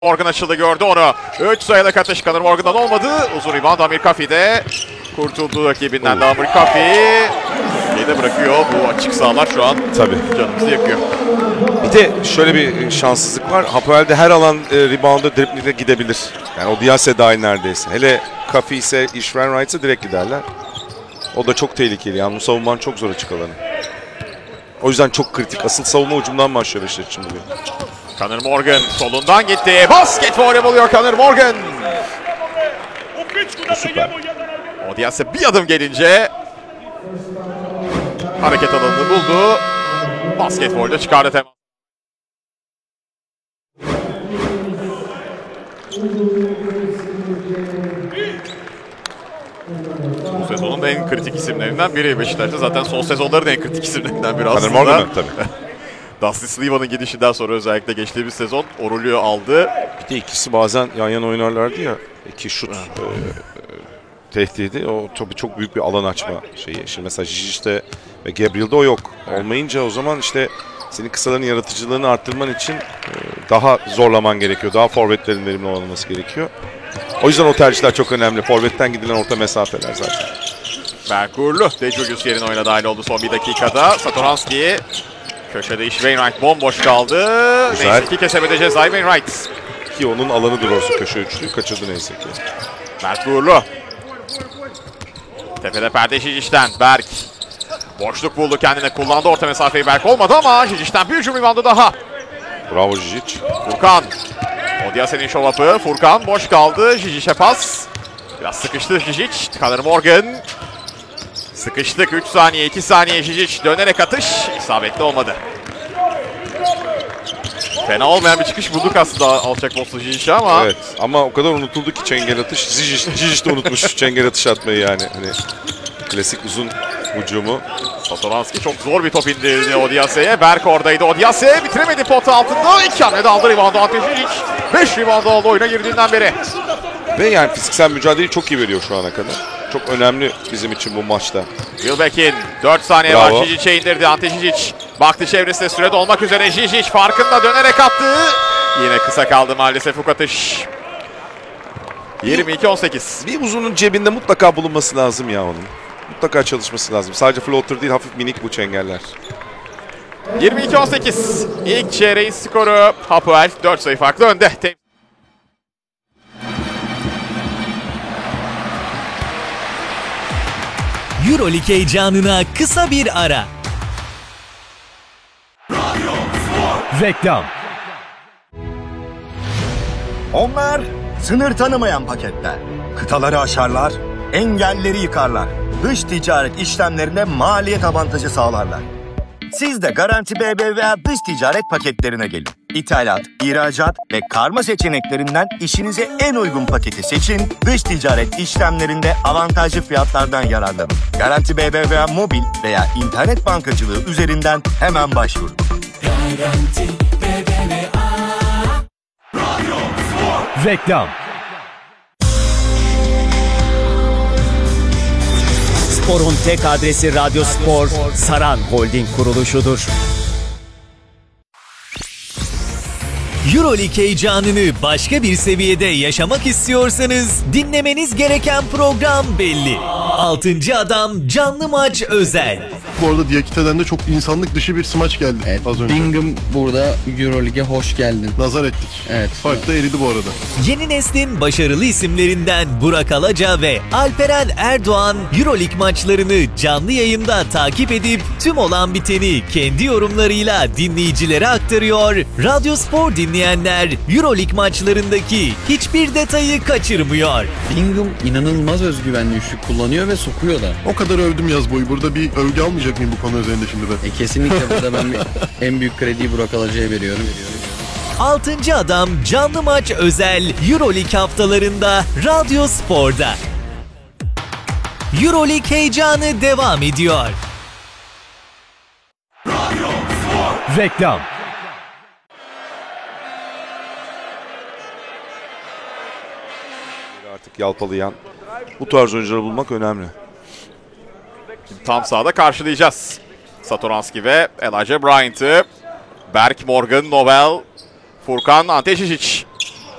Morgan açıldı, gördü onu. 3 sayılık atış Conor Morgan'dan olmadı. Uzun rebound Amir Kafi'de. Kurtuldu rakibinden de Amir Kafi. De bırakıyor. Bu açık sahalar şu an tabii canımızı yakıyor. Bir de şöyle bir şanssızlık var. Hapoel'de her alan rebound'a dripling'e gidebilir. Yani o Diase dahil neredeyse. Hele Kafi ise Ishran Wright'sa direkt giderler. O da çok tehlikeli. Yani bu savunmanın çok zor açık alanı. O yüzden çok kritik. Asıl savunma ucundan başlıyor Beşiktaş için bugün. Conor Morgan solundan gitti. Basket faulü buluyor Conor Morgan. Bu süper. O Diase bir adım gelince hareket alanını buldu. Basket faulü çıkardı temas. Bu sezonun en kritik isimlerinden biri Beşiktaş'ta. Zaten son sezonların en kritik isimlerinden biri aslında. Conor Morgan tabii. Dustin Sliva'nın gidişinden sonra özellikle geçtiğimiz sezon o rolü aldı. Bir de ikisi bazen yan yana oynarlardı ya. İki şut tehdidi. O tabii çok büyük bir alan açma şeyi. Şimdi mesela Jijic'te ve Gabriel'de o yok. Olmayınca o zaman işte senin kısaların yaratıcılığını arttırman için daha zorlaman gerekiyor. Daha forvetlerin verimli olması gerekiyor. O yüzden o tercihler çok önemli. Forvetten gidilen orta mesafeler zaten. Berkurlu de Julius yerine oyuna dahil oldu son bir dakikada. Satoranski köşede iş, Wainwright bomboş kaldı. Güzel. Neyse ki kesemedi cezayı Wainwright. Ki onun alanı doğrusu köşe üçlüyü kaçırdı neyse ki. Berkurlu. Tepede perde Jijic'ten Berk. Boşluk buldu kendine, kullandı orta mesafeyi, Berk olmadı ama Jijic'ten bir hücum reboundu daha. Bravo Jijic. Furkan. Odiase'nin show-up'ı. Furkan boş kaldı. Jijic'e pas. Biraz sıkıştı Jijic. Conor Morgan. Sıkıştık. 3 saniye, 2 saniye Jijic. Dönerek atış. İsabetli olmadı. Fena olmayan bir çıkış bulduk aslında alçak postlu Jijic'e ama. Evet ama o kadar unutuldu ki çengel atış. Jijic de unutmuş çengel atış atmayı yani. Hani klasik uzun hücumu. Satoranski çok zor bir top indirdi Odiase'ye. Berk oradaydı. Odiase bitiremedi potu altında. 2 hamlede aldı reboundu Ante Jijic. 5 rebound oldu oyuna girdiğinden beri. Ve yani fiziksel mücadeleyi çok iyi veriyor şu ana kadar. Çok önemli bizim için bu maçta. Wilbeck'in 4 saniye Bravo. var. Jijic'e indirdi. Ante Jijic baktı çevresinde, süre dolmak üzere. Jijic farkında dönerek attı. Yine kısa kaldı maalesef bu atış. 22-18. Bir uzunun cebinde mutlaka bulunması lazım ya onun. Mutlaka çalışması lazım. Sadece floater değil, hafif minik bu çengeller. 22-18. İlk çeyreğin skoru Hapoel 4 sayı farklı önde. Euroleague heyecanına kısa bir ara. Reklam. Onlar sınır tanımayan paketler. Kıtaları aşarlar, engelleri yıkarlar. Dış ticaret işlemlerinde maliyet avantajı sağlarlar. Siz de Garanti BBVA dış ticaret paketlerine gelin. İthalat, ihracat ve karma seçeneklerinden işinize en uygun paketi seçin. Dış ticaret işlemlerinde avantajlı fiyatlardan yararlanın. Garanti BBVA mobil veya internet bankacılığı üzerinden hemen başvurun. Garanti BBVA. Reklam. Spor'un tek adresi Radyo Spor, Saran Holding kuruluşudur. Euroleague heyecanını başka bir seviyede yaşamak istiyorsanız dinlemeniz gereken program belli. 6. Adam canlı maç özel. Bu arada Diakite'den de çok insanlık dışı bir smaç geldi Evet, az önce. Bingham burada Euroleague'e hoş geldin. Nazar ettik. Evet. Fark da eridi bu arada. Yeni neslin başarılı isimlerinden Burak Alaca ve Alperen Erdoğan Euroleague maçlarını canlı yayında takip edip tüm olan biteni kendi yorumlarıyla dinleyicilere aktarıyor. Radyo Spor dinleyenler Euroleague maçlarındaki hiçbir detayı kaçırmıyor. Bingham inanılmaz özgüvenli üçlük kullanıyor ve sokuyor da. O kadar övdüm yaz boyu. Burada bir övgü almayacak mıyım bu konu üzerinde şimdi ben? Kesinlikle burada ben en büyük krediyi Burak Alaca'ya veriyorum. 6. Adam canlı maç özel Euroleague haftalarında Radyo Spor'da. Euroleague heyecanı devam ediyor. Reklam. Artık yalpalayan bu tarz oyuncuları bulmak önemli. Tam sahada karşılayacağız Satoranski ve Elijah Bryant'ı. Berk, Morgan, Nobel, Furkan, Ante Jijic.